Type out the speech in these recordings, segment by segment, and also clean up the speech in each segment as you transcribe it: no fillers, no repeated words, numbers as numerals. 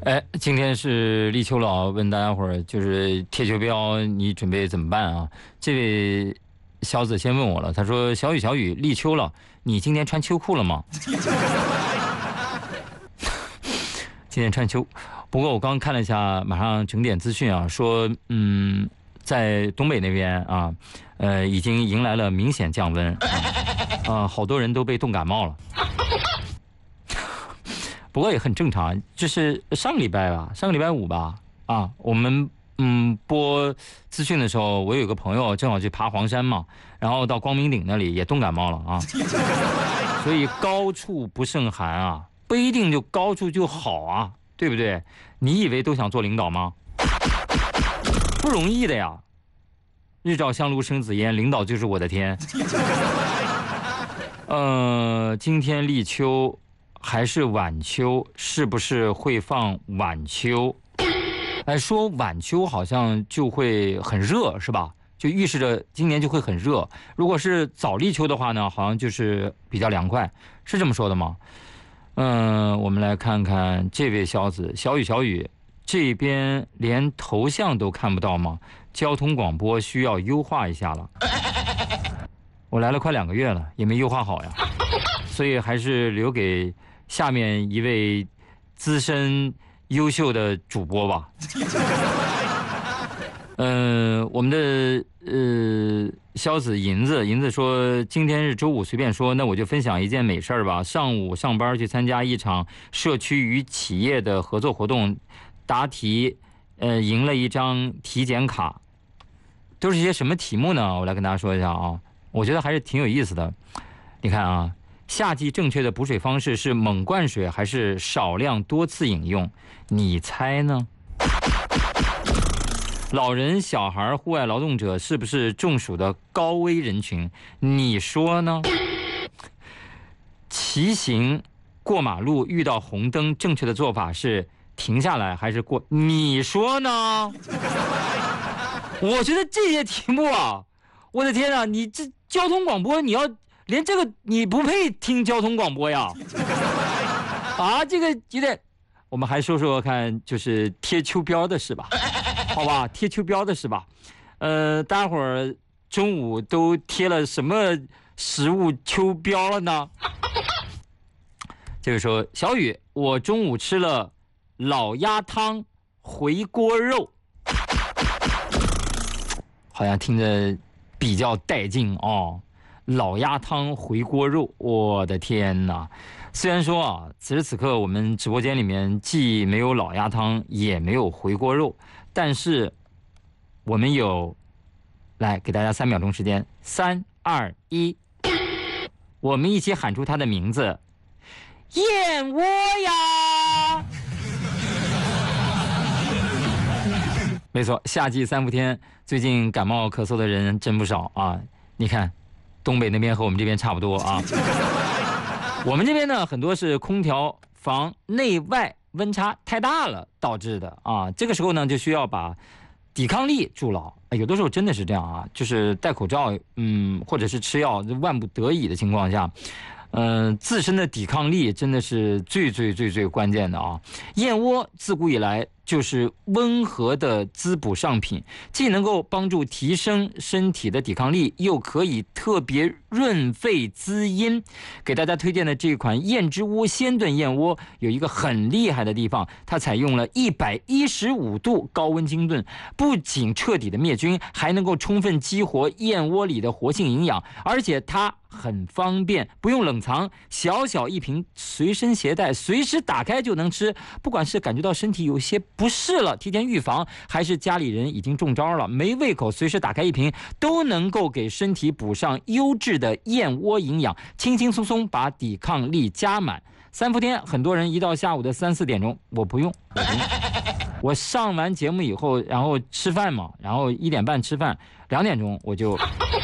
今天是立秋了，问大家伙儿就是贴秋膘，你准备怎么办啊？这位小子先问我了，他说：“小雨，立秋了，你今天穿秋裤了吗？”今天穿秋，不过我刚看了一下，马上整点资讯啊，说在东北那边啊，已经迎来了明显降温好多人都被冻感冒了。不过也很正常，就是上个礼拜五吧，我们播资讯的时候，我有个朋友正好去爬黄山嘛，然后到光明顶那里也冻感冒了啊。所以高处不胜寒啊，不一定就高处就好啊，对不对？你以为都想做领导吗？不容易的呀。日照香炉生紫烟，领导就是我的天。今天立秋。还是晚秋，是不是会放晚秋？说晚秋好像就会很热，是吧？就预示着今年就会很热。如果是早立秋的话呢，好像就是比较凉快，是这么说的吗？我们来看看这位小子，小雨，这边连头像都看不到吗？交通广播需要优化一下了。我来了快2个月了，也没优化好呀，所以还是留给下面一位资深优秀的主播吧。我们的肖子银子说，今天是周五，随便说，那我就分享一件美事儿吧。上午上班去参加一场社区与企业的合作活动，答题赢了一张体检卡。都是一些什么题目呢？我来跟大家说一下啊，我觉得还是挺有意思的。你看啊，夏季正确的补水方式是猛灌水还是少量多次饮用？你猜呢？老人、小孩、户外劳动者是不是中暑的高危人群？你说呢？骑行过马路遇到红灯，正确的做法是停下来还是过？你说呢？我觉得这些题目啊，我的天啊，你这交通广播，你要连这个你不配听交通广播呀！这个有点，我们还说说看，就是贴秋膘的事吧，好吧，贴秋膘的事吧。大家伙儿中午都贴了什么食物秋膘了呢？就是说，小雨，我中午吃了老鸭汤回锅肉。好像听着比较带劲哦，老鸭汤回锅肉，我的天哪！虽然说啊，此时此刻我们直播间里面既没有老鸭汤，也没有回锅肉，但是我们有，来给大家3秒钟时间，3、2、1，我们一起喊出它的名字：燕窝呀！没错，夏季3伏天，最近感冒咳嗽的人真不少啊！你看，东北那边和我们这边差不多啊。我们这边呢，很多是空调房内外温差太大了导致的啊。这个时候呢，就需要把抵抗力筑牢。有的时候真的是这样啊，就是戴口罩，或者是吃药，万不得已的情况下。自身的抵抗力真的是最关键的啊！燕窝自古以来就是温和的滋补上品，既能够帮助提升身体的抵抗力，又可以特别润肺滋阴。给大家推荐的这款燕之屋鲜炖燕窝有一个很厉害的地方，它采用了115度高温精炖，不仅彻底的灭菌，还能够充分激活燕窝里的活性营养，而且它很方便，不用冷藏，小小一瓶随身携带，随时打开就能吃。不管是感觉到身体有些不适了，提前预防，还是家里人已经中招了，没胃口，随时打开一瓶，都能够给身体补上优质的燕窝营养，轻轻松松把抵抗力加满。3伏天，很多人一到下午的3、4点钟，我不用，我上完节目以后，然后吃饭嘛，然后1点半吃饭，2点钟我就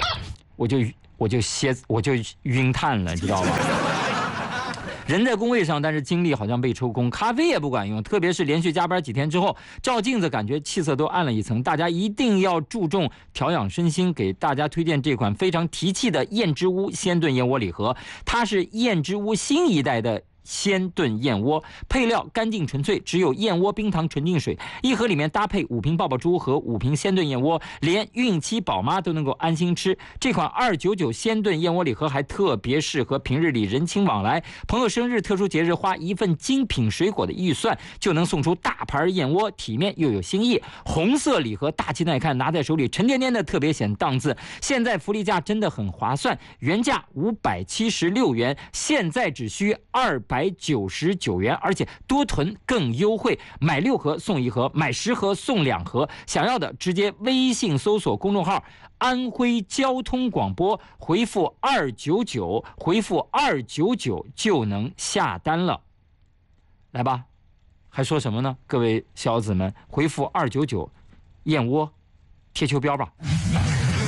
晕碳了，你知道吧？人在工位上，但是精力好像被抽空，咖啡也不管用，特别是连续加班几天之后，照镜子感觉气色都暗了一层。大家一定要注重调养身心，给大家推荐这款非常提气的燕之屋鲜炖燕窝礼盒，它是燕之屋新一代的鲜炖燕窝，配料干净纯粹，只有燕窝、冰糖、纯净水。一盒里面搭配5瓶爆爆珠和5瓶鲜炖燕窝，连孕期宝妈都能够安心吃。这款299鲜炖燕窝礼盒还特别适合平日里人情往来、朋友生日、特殊节日，花一份精品水果的预算就能送出大盘燕窝，体面又有新意。红色礼盒大气耐看，拿在手里沉甸甸的，特别显档次。现在福利价真的很划算，原价576元，现在只需299元，而且多囤更优惠，买6盒送1盒，买10盒送2盒。想要的直接微信搜索公众号安徽交通广播，回复299，回复299就能下单了。来吧，还说什么呢？各位小子们，回复299，燕窝贴秋膘吧。